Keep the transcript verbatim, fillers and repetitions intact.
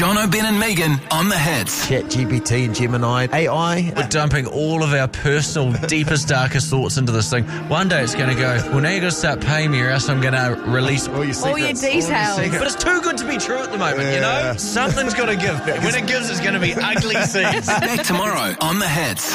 Jono, Ben and Megan on the hits. ChatGPT and Gemini, A I. We're dumping all of our personal, deepest, darkest thoughts into this thing. One day it's going to go, well, now you've got to start paying me or else I'm going to release All your secrets. All your details. But it's too good to be true at the moment, you know? Yeah. Something's got to give. And when it gives, it's going to be ugly scenes. Back tomorrow on the hits.